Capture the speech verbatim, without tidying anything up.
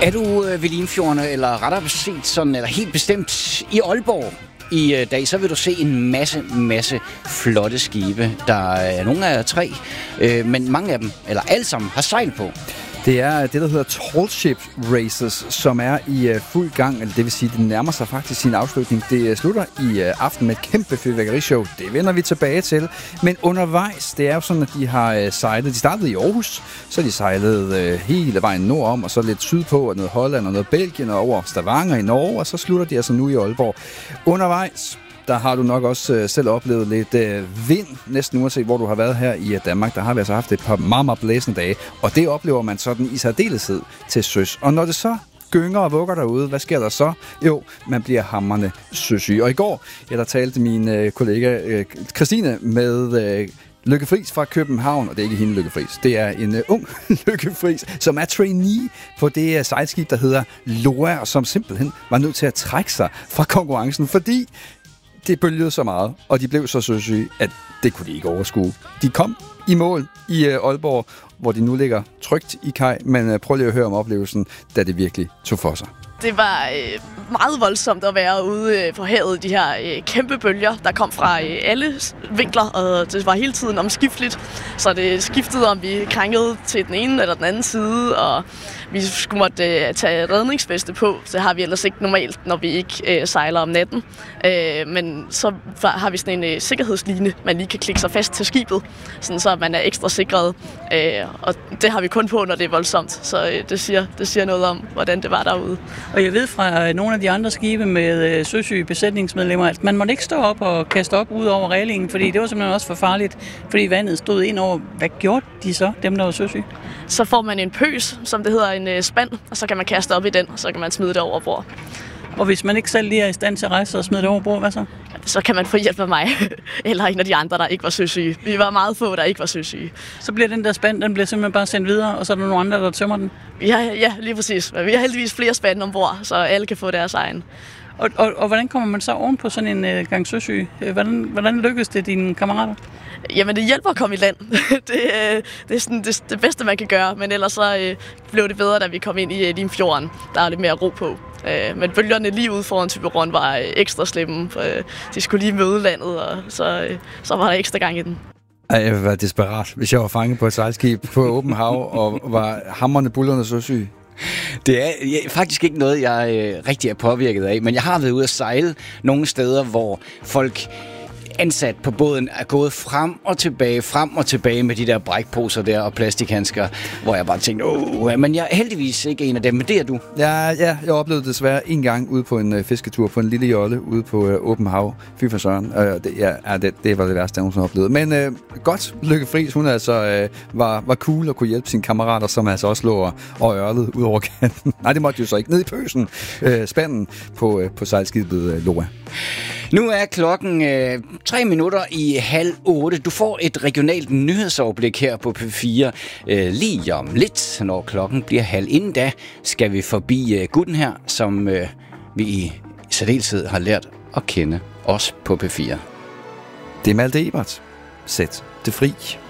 Er du øh, ved Limfjorden, eller rettere set sådan, eller helt bestemt i Aalborg i øh, dag, så vil du se en masse, masse flotte skibe. Der er nogle af tre, øh, men mange af dem, eller alle sammen, har sejl på. Det er det, der hedder Tall Ship Races, som er i uh, fuld gang, eller det vil sige, det nærmer sig faktisk sin afslutning. Det uh, slutter i uh, aften med et kæmpe fyrværkerishow. Det vender vi tilbage til. Men undervejs, det er jo sådan, at de har uh, sejlet. De startede i Aarhus, så de sejlede uh, hele vejen nordom, og så lidt sydpå, og noget Holland og noget Belgien, og over Stavanger i Norge, og så slutter de altså nu i Aalborg. Undervejs, der har du nok også øh, selv oplevet lidt øh, vind, næsten uanset hvor du har været her i Danmark. Der har vi altså haft et par meget, meget blæsende dage, og det oplever man sådan i særdeleshed til søs. Og når det så gynger og vugger derude, hvad sker der så? Jo, man bliver hamrende søsyg. Og i går, ja, der talte min øh, kollega øh, Christine med øh, Lykke Friis fra København, og det er ikke hende Lykke Friis, det er en uh, ung Lykke Friis, som er trainee på det uh, sejlskib, der hedder Loa, og som simpelthen var nødt til at trække sig fra konkurrencen, fordi det bølgede så meget, og de blev så søsyge, at det kunne de ikke overskue. De kom i mål i uh, Aalborg, hvor de nu ligger trygt i kaj, men uh, prøv lige at høre om oplevelsen, da det virkelig tog for sig. Det var øh, meget voldsomt at være ude øh, på havet, de her øh, kæmpe bølger, der kom fra øh, alle vinkler, og det var hele tiden omskifteligt. Så det skiftede, om vi krængede til den ene eller den anden side, og vi skulle måtte øh, tage redningsveste på. Det har vi ellers ikke normalt, når vi ikke øh, sejler om natten. Øh, men så har vi sådan en øh, sikkerhedsline, man lige kan klikke sig fast til skibet, sådan så man er ekstra sikret. Øh, og det har vi kun på, når det er voldsomt, så øh, det, siger, det siger noget om, hvordan det var derude. Og jeg ved fra nogle af de andre skibe med søsyge besætningsmedlemmer, at man måtte ikke stå op og kaste op ud over reglingen, fordi det var simpelthen også for farligt, fordi vandet stod ind over. Hvad gjorde de så, dem der var søsyge? Så får man en pøs, som det hedder, en spand, og så kan man kaste op i den, og så kan man smide det over bord. Og hvis man ikke selv lige er i stand til at rejse og smide det over bord, hvad så? Så kan man få hjælp af mig, eller en af de andre, der ikke var søsyge. Vi var meget få, der ikke var søsyge. Så bliver den der spand, den bliver simpelthen bare sendt videre, og så er der nogle andre, der tømmer den? Ja, ja, lige præcis. Vi har heldigvis flere spande ombord, så alle kan få deres egen. Og, og, og hvordan kommer man så oven på sådan en øh, gang søsyge? Hvordan, hvordan lykkes det dine kammerater? Jamen, det hjælper at komme i land. det, øh, det er sådan det, det bedste, man kan gøre, men ellers så øh, blev det bedre, da vi kom ind i øh, Limfjorden. Der er lidt mere ro på. Øh, men bølgerne lige ude foran Thyborøn var øh, ekstra slemme. Øh, de skulle lige møde landet, og så, øh, så var der ekstra gang i den. Ej, jeg ville være desperat, hvis jeg var fanget på et sejlskib på åben hav og var hamrende bullerne så syg. Det er faktisk ikke noget, jeg øh, rigtig er påvirket af, men jeg har været ude at sejle nogle steder, hvor folk ansat på båden er gået frem og tilbage, frem og tilbage med de der brækposer der og plastikhandsker, hvor jeg bare tænkte, åh, men jeg er heldigvis ikke en af dem, men det er du. Ja, ja, jeg oplevede desværre en gang ude på en øh, fisketur på en lille jolle ude på øh, åben hav. Fy for søren. Øh, det, ja, det, det var det værste, jeg nogensinde oplevede. Men øh, godt, Lykke Friis, hun altså øh, var, var cool og kunne hjælpe sine kammerater, som altså også lå og ørlede ud over kanten. Nej, det måtte jo så ikke. Ned i pøsen, øh, spanden på, øh, på sejlskibet øh, Loa. Nu er klokken øh, tre minutter i halv otte. Du får et regionalt nyhedsoverblik her på P fire øh, lige om lidt, når klokken bliver halv. Inden da skal vi forbi øh, gutten her, som øh, vi i særdeleshed har lært at kende, også på P fire. Det er Malte Ebert. Sæt det fri.